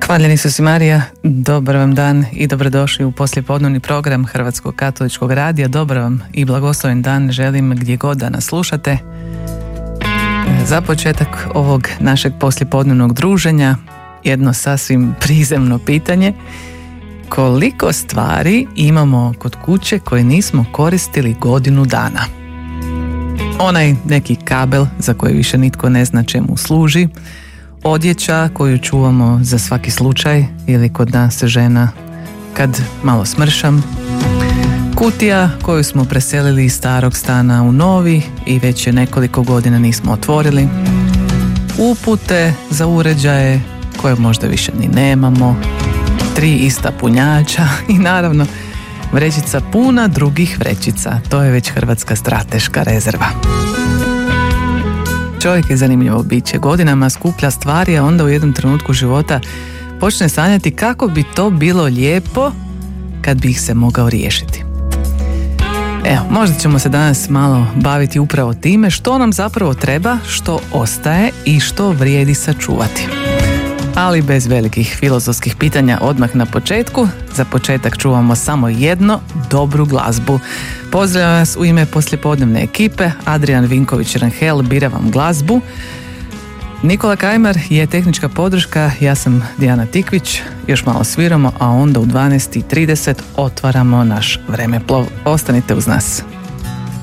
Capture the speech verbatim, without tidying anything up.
Hvaljeni su si Marija, dobar vam dan i dobrodošli u poslijepodnevni program Hrvatskog katoličkog radija. Dobar vam i blagosloven dan želim gdje god da nas slušate. Za početak ovog našeg poslijepodnevnog druženja jedno sasvim prizemno pitanje: koliko stvari imamo kod kuće koje nismo koristili godinu dana? Onaj neki kabel za koji više nitko ne zna čemu služi, odjeća koju čuvamo za svaki slučaj ili kod nas žena kad malo smršam, kutija koju smo preselili iz starog stana u novi i već je nekoliko godina nismo otvorili, upute za uređaje koje možda više ni nemamo, tri ista punjača i naravno vrećica puna drugih vrećica. To je već hrvatska strateška rezerva. Čovjek je zanimljivo biće, godinama skuplja stvari, a onda u jednom trenutku života počne sanjati kako bi to bilo lijepo kad bi ih se mogao riješiti. Evo, možda ćemo se danas malo baviti upravo time što nam zapravo treba, što ostaje i što vrijedi sačuvati. Ali bez velikih filozofskih pitanja odmah na početku. Za početak čuvamo samo jedno, dobru glazbu. Pozdravljam vas u ime poslijepodnevne ekipe. Adrian Vinković-Ranhel bira vam glazbu. Nikola Kajmar je tehnička podrška, ja sam Dijana Tikvić. Još malo sviramo, a onda u dvanaest i trideset otvaramo naš vremeplov. Ostanite uz nas.